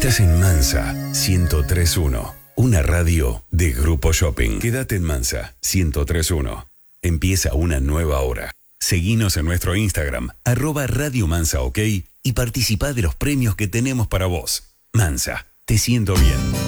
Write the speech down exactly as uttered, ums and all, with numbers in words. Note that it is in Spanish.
Estás en Mansa ciento tres punto uno, una radio de Grupo Shopping. Quédate en Mansa ciento tres punto uno. Empieza una nueva hora. Seguinos en nuestro Instagram, arroba Radio Mansa OK, y participá de los premios que tenemos para vos. Mansa, te siento bien.